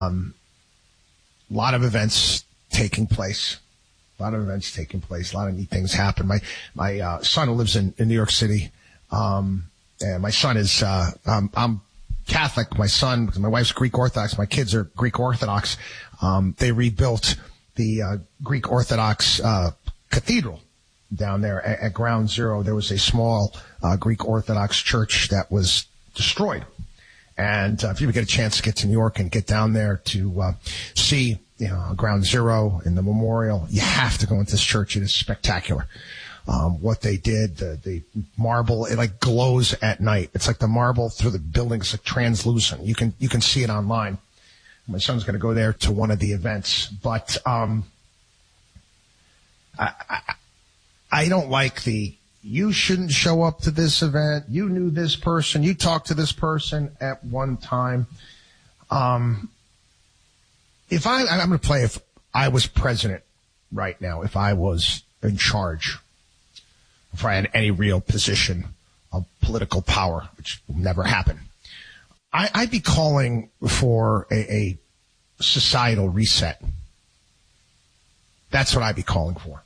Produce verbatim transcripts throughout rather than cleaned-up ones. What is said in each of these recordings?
A lot of events taking place. A lot of events taking place. A lot of neat things happen. My my uh, son lives in, in New York City. Um, and my son is, uh, um, I'm Catholic. My son, because my wife's Greek Orthodox. My kids are Greek Orthodox. Um, they rebuilt the uh, Greek Orthodox uh, cathedral down there at, at Ground Zero. There was a small uh, Greek Orthodox church that was destroyed. And uh, if you ever get a chance to get to New York and get down there to uh, see, you know, Ground Zero and the memorial, you have to go into this church. It is spectacular. Um, what they did, the, the marble, it like glows at night. It's like the marble through the building is like translucent. You can you can see it online. My son's going to go there to one of the events, but um, I, I I don't like the. You shouldn't show up to this event. You knew this person. You talked to this person at one time. Um, if I, I'm going to play if I was president right now, if I was in charge, if I had any real position of political power, which will never happen, I, I'd be calling for a, a societal reset. That's what I'd be calling for.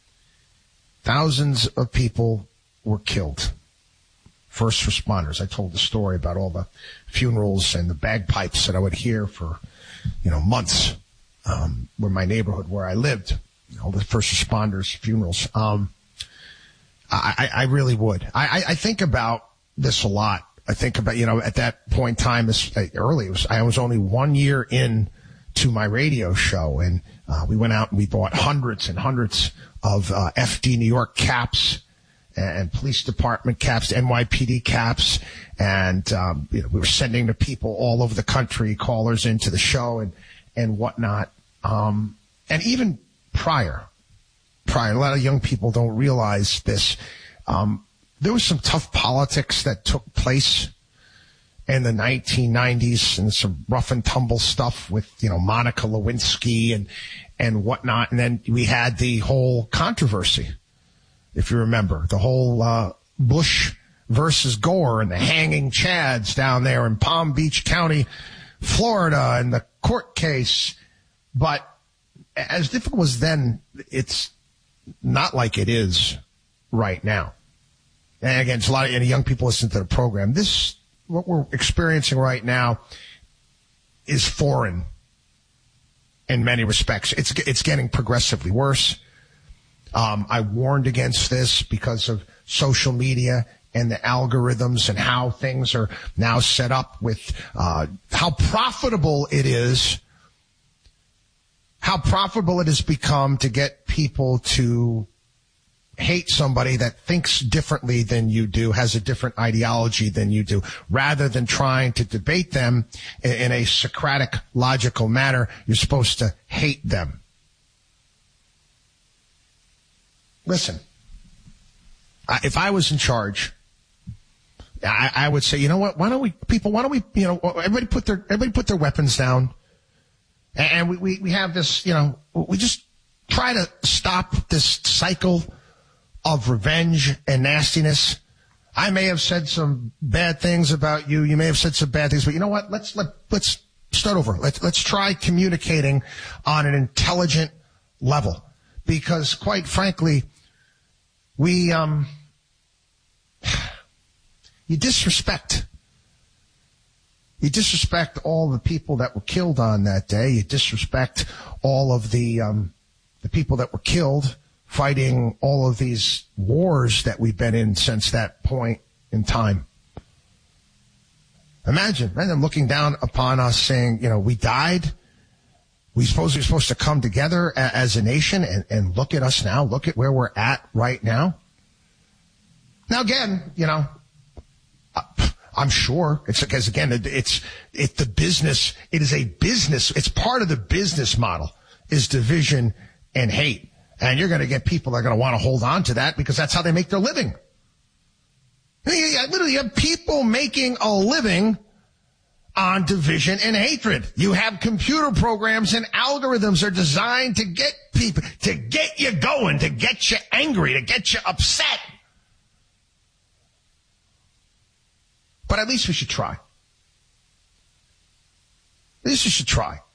Thousands of people were killed. First responders. I told the story about all the funerals and the bagpipes that I would hear for, you know, months, um, where my neighborhood where I lived, all the first responders' funerals. Um, I, I really would. I, I think about this a lot. I think about, you know, at that point in time, this early, it was, I was only one year in to my radio show, and uh, we went out and we bought hundreds and hundreds of uh, F D New York caps and police department caps, N Y P D caps, and um, you know, we were sending to people all over the country, callers into the show and and whatnot. Um, and even prior, prior, a lot of young people don't realize this. Um, there was some tough politics that took place in the nineteen nineties, and some rough and tumble stuff with, you know, Monica Lewinsky and and whatnot. And then we had the whole controversy, if you remember, the whole uh, Bush versus Gore and the hanging chads down there in Palm Beach County, Florida, and the court case. But as difficult as then, it's not like it is right now. And again, it's a lot of young people listen to the program. This, what we're experiencing right now, is foreign in many respects. It's it's getting progressively worse. Um, I warned against this because of social media and the algorithms and how things are now set up with uh, how profitable it is, how profitable it has become to get people to hate somebody that thinks differently than you do, has a different ideology than you do, rather than trying to debate them in, in a Socratic, logical manner. You're supposed to hate them. Listen, I, if I was in charge, I, I would say, you know what? Why don't we, people? Why don't we, you know, everybody put their everybody put their weapons down, and, and we, we we have this, you know, we just try to stop this cycle of revenge and nastiness. I may have said some bad things about you. You may have said some bad things, but you know what? Let's let let's start over. Let's let's try communicating on an intelligent level, because quite frankly, we um you disrespect you disrespect all the people that were killed on that day. You disrespect all of the um the people that were killed fighting all of these wars that we've been in since that point in time. Imagine, right, them looking down upon us saying, you know, we died. We supposed we're supposed to come together a, as a nation, and, and look at us now. Look at where we're at right now. Now, again, you know, I'm sure it's because, again, it's it's the business. It is a business. It's part of the business model is division and hate. And you're going to get people that are going to want to hold on to that because that's how they make their living. Literally, you have people making a living on division and hatred. You have computer programs and algorithms are designed to get people, to get you going, to get you angry, to get you upset. But at least we should try. At least you should try.